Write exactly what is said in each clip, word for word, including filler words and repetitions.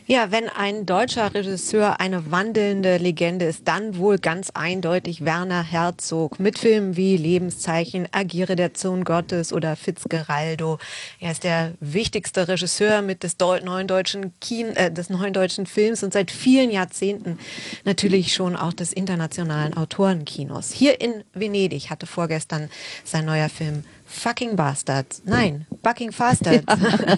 Ja, wenn ein deutscher Regisseur eine wandelnde Legende ist, dann wohl ganz eindeutig Werner Herzog mit Filmen wie Lebenszeichen, Agiere der Sohn Gottes oder Fitzgeraldo. Er ist der wichtigste Regisseur mit des Deu neuen deutschen Kino, äh, des neuen deutschen Films und seit vielen Jahrzehnten natürlich schon auch des internationalen Autorenkinos. Hier in Venedig hatte vorgestern sein neuer Film Fucking Bastards. Nein, Bucking Bastards. Ja.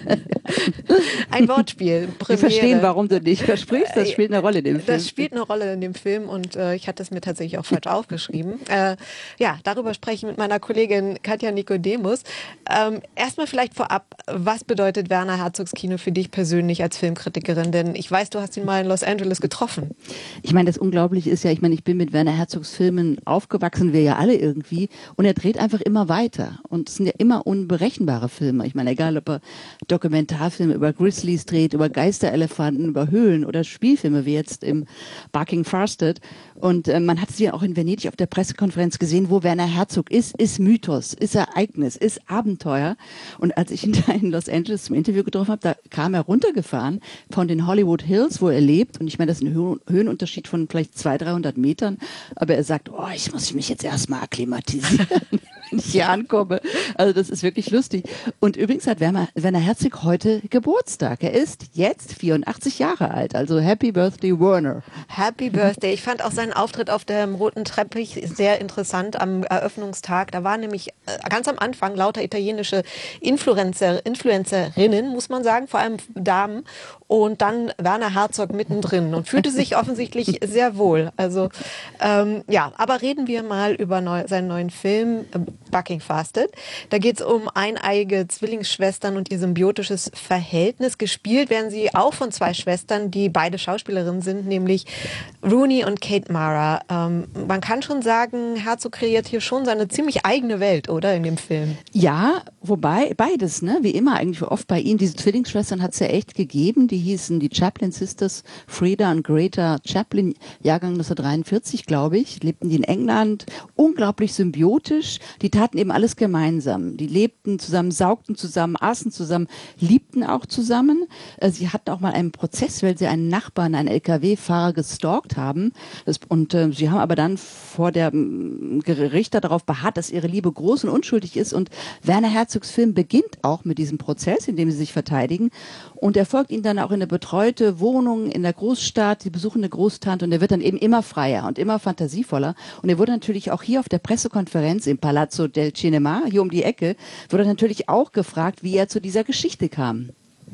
Ein Wortspiel. Premiere. Wir verstehen, warum du nicht versprichst. Das spielt eine Rolle in dem Film. Das spielt eine Rolle in dem Film und äh, ich hatte es mir tatsächlich auch falsch aufgeschrieben. Äh, ja, darüber spreche ich mit meiner Kollegin Katja Nikodemus. Ähm, erstmal vielleicht vorab, was bedeutet Werner Herzogs Kino für dich persönlich als Filmkritikerin? Denn ich weiß, du hast ihn mal in Los Angeles getroffen. Ich meine, das Unglaubliche ist ja, ich meine, ich bin mit Werner Herzogs Filmen aufgewachsen, wir ja alle irgendwie. Und er dreht einfach immer weiter. Und es sind ja immer unberechenbare Filme. Ich meine, egal ob er Dokumentarfilme über Grizzlies dreht, über Geisterelefanten, über Höhlen oder Spielfilme wie jetzt im Bucking Bastards. Und äh, man hat sie ja auch in Venedig auf der Pressekonferenz gesehen, wo Werner Herzog ist, ist Mythos, ist Ereignis, ist Abenteuer. Und als ich ihn da in Los Angeles zum Interview getroffen habe, da kam er runtergefahren von den Hollywood Hills, wo er lebt. Und ich meine, das ist ein Höh- Höhenunterschied von vielleicht zweihundert, dreihundert Metern. Aber er sagt, oh, ich muss mich jetzt erstmal akklimatisieren, wenn ich hier ankomme. Also das ist wirklich lustig. Und übrigens hat Werner, Werner Herzog heute Geburtstag. Er ist jetzt vierundachtzig Jahre alt. Also Happy Birthday, Werner. Happy Birthday. Ich fand auch seinen Auftritt auf dem roten Teppich sehr interessant am Eröffnungstag. Da waren nämlich ganz am Anfang lauter italienische Influencer, Influencerinnen, muss man sagen, vor allem Damen. Und dann Werner Herzog mittendrin und fühlte sich offensichtlich sehr wohl. Also ähm, ja, aber reden wir mal über neu, seinen neuen Film äh, Bucking Bastards. Da geht es um eineiige Zwillingsschwestern und ihr symbiotisches Verhältnis. Gespielt werden sie auch von zwei Schwestern, die beide Schauspielerinnen sind, nämlich Rooney und Kate Mara. Ähm, man kann schon sagen, Herzog kreiert hier schon seine ziemlich eigene Welt, oder, in dem Film? Ja, wobei beides, ne? Wie immer eigentlich oft bei ihnen. Diese Zwillingsschwestern hat es ja echt gegeben. Die hießen die Chaplin Sisters, Frida und Greta Chaplin, Jahrgang neunzehnhundertdreiundvierzig, glaube ich, lebten die in England, unglaublich symbiotisch. Die taten eben alles gemeinsam. Die lebten zusammen, saugten zusammen, aßen zusammen, liebten auch zusammen. Sie hatten auch mal einen Prozess, weil sie einen Nachbarn, einen L K W-Fahrer gestalkt haben. Das, und äh, sie haben aber dann vor der äh, Richter darauf beharrt, dass ihre Liebe groß und unschuldig ist. Und Werner Herzogs Film beginnt auch mit diesem Prozess, in dem sie sich verteidigen. Und er folgt ihnen dann auch in eine betreute Wohnung in der Großstadt. Sie besuchen eine Großtante und er wird dann eben immer freier und immer fantasievoller. Und er wurde natürlich auch hier auf der Pressekonferenz im Palazzo del Cinema, hier um die Ecke, wurde natürlich auch gefragt, wie er zu dieser Geschichte kam.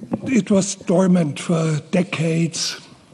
It was dormant for decades.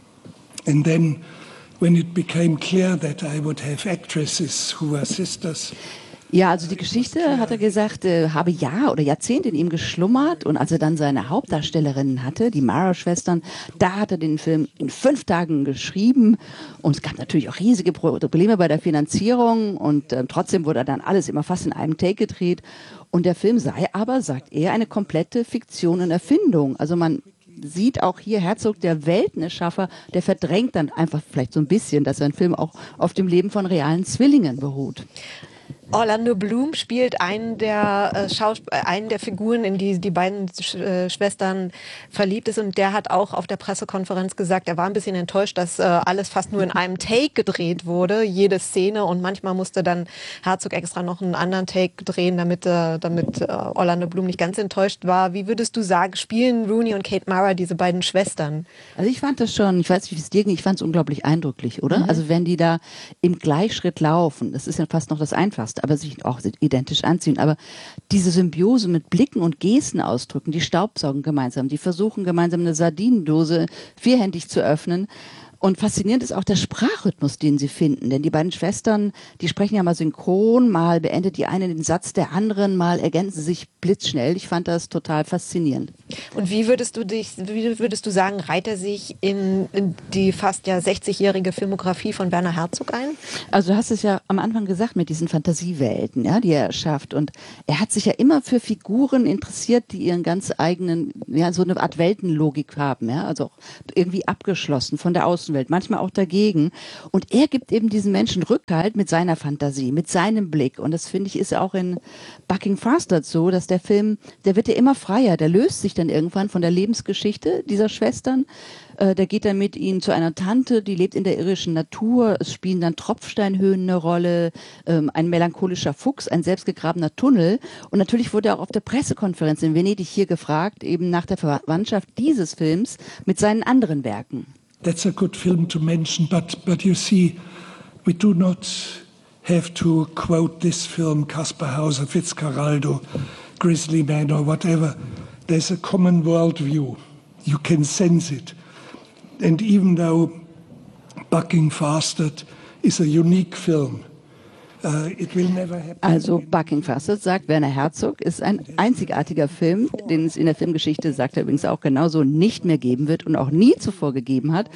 And then when it became clear that I would have actresses who were sisters. Ja, also die Geschichte, hat er gesagt, äh, habe Jahr oder Jahrzehnte in ihm geschlummert und als er dann seine Hauptdarstellerinnen hatte, die Mara-Schwestern, da hat er den Film in fünf Tagen geschrieben und es gab natürlich auch riesige Probleme bei der Finanzierung und äh, trotzdem wurde dann alles immer fast in einem Take gedreht und der Film sei aber, sagt er, eine komplette Fiktion und Erfindung. Also man sieht auch hier Herzog, der Weltenerschaffer, der verdrängt dann einfach vielleicht so ein bisschen, dass sein Film auch auf dem Leben von realen Zwillingen beruht. Orlando Bloom spielt einen der, äh, Schausp- äh, einen der Figuren, in die die beiden Sch- äh, Schwestern verliebt ist. Und der hat auch auf der Pressekonferenz gesagt, er war ein bisschen enttäuscht, dass äh, alles fast nur in einem Take gedreht wurde, jede Szene. Und manchmal musste dann Herzog extra noch einen anderen Take drehen, damit, äh, damit äh, Orlando Bloom nicht ganz enttäuscht war. Wie würdest du sagen, spielen Rooney und Kate Mara diese beiden Schwestern? Also ich fand das schon, ich weiß nicht, wie es dir ging, ich fand es unglaublich eindrücklich, oder? Mhm. Also wenn die da im Gleichschritt laufen, das ist ja fast noch das Einfachste, aber sich auch identisch anziehen, aber diese Symbiose mit Blicken und Gesten ausdrücken, die staubsaugen gemeinsam, die versuchen gemeinsam eine Sardinendose vierhändig zu öffnen. Und faszinierend ist auch der Sprachrhythmus, den sie finden. Denn die beiden Schwestern, die sprechen ja mal synchron, mal beendet die eine den Satz der anderen, mal ergänzen sie sich blitzschnell. Ich fand das total faszinierend. Und wie würdest du dich, wie würdest du sagen, reiht er sich in, in die fast ja sechzigjährige Filmografie von Werner Herzog ein? Also du hast es ja am Anfang gesagt mit diesen Fantasiewelten, ja, die er schafft. Und er hat sich ja immer für Figuren interessiert, die ihren ganz eigenen, ja, so eine Art Weltenlogik haben, ja, also auch irgendwie abgeschlossen von der Außenwelt. Außenwelt, manchmal auch dagegen. Und er gibt eben diesen Menschen Rückhalt mit seiner Fantasie, mit seinem Blick. Und das finde ich ist auch in Bucking Fastard so, dass der Film, der wird ja immer freier, der löst sich dann irgendwann von der Lebensgeschichte dieser Schwestern. Äh, der geht dann mit ihnen zu einer Tante, die lebt in der irischen Natur. Es spielen dann Tropfsteinhöhen eine Rolle, ähm, ein melancholischer Fuchs, ein selbstgegrabener Tunnel. Und natürlich wurde er auch auf der Pressekonferenz in Venedig hier gefragt, eben nach der Verwandtschaft dieses Films mit seinen anderen Werken. That's a good film to mention, but, but you see, we do not have to quote this film, Caspar Hauser, Fitzcarraldo, Grizzly Man or whatever. There's a common worldview. You can sense it. And even though Bucking Fastard is a unique film, uh, it will never happen. Also Bucking Fastard, sagt Werner Herzog, ist ein einzigartiger Film, den es in der Filmgeschichte, sagt er übrigens auch genauso, nicht mehr geben wird und auch nie zuvor gegeben hat.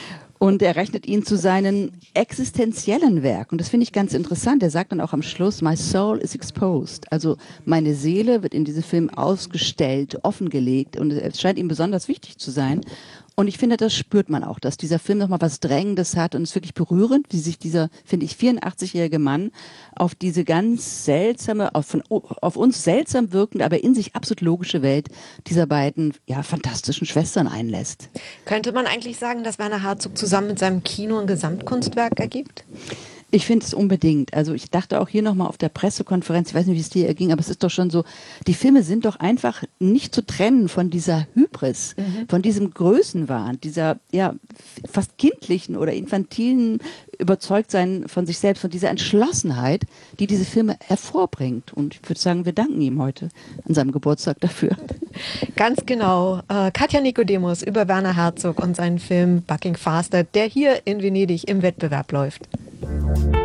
Und er rechnet ihn zu seinen existenziellen Werk. Und das finde ich ganz interessant. Er sagt dann auch am Schluss, my soul is exposed. Also meine Seele wird in diesem Film ausgestellt, offengelegt. Und es scheint ihm besonders wichtig zu sein. Und ich finde, das spürt man auch, dass dieser Film nochmal was Drängendes hat. Und es ist wirklich berührend, wie sich dieser, finde ich, vierundachtzigjährige Mann auf diese ganz seltsame, auf, von, auf uns seltsam wirkende, aber in sich absolut logische Welt dieser beiden, ja, fantastischen Schwestern einlässt. Könnte man eigentlich sagen, dass Werner Herzog zusammen mit seinem Kino ein Gesamtkunstwerk ergibt? Ich finde es unbedingt. Also ich dachte auch hier nochmal auf der Pressekonferenz, ich weiß nicht, wie es dir erging, aber es ist doch schon so, die Filme sind doch einfach nicht zu trennen von dieser Hybris, mhm. von diesem Größenwahn, dieser ja fast kindlichen oder infantilen Überzeugtsein von sich selbst, von dieser Entschlossenheit, die diese Filme hervorbringt. Und ich würde sagen, wir danken ihm heute an seinem Geburtstag dafür. Ganz genau. Äh, Katja Nikodemus über Werner Herzog und seinen Film Bucking Fastard, der hier in Venedig im Wettbewerb läuft.